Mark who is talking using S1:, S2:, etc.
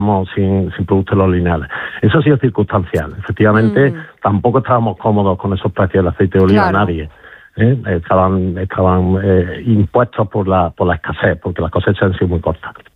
S1: sin productos los lineales. Eso ha sido circunstancial. Efectivamente, tampoco estábamos cómodos con esos precios del aceite de oliva, nadie. Estaban impuestos por la escasez, porque las cosechas han sido muy cortas.